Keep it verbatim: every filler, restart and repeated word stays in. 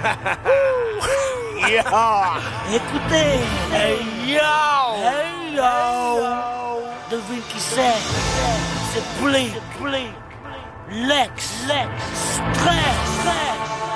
Écoutez. Hey yo! Hey yo! Devine qui c'est? C'est Blink, Blink, Lex, Lex, Stress, Stress.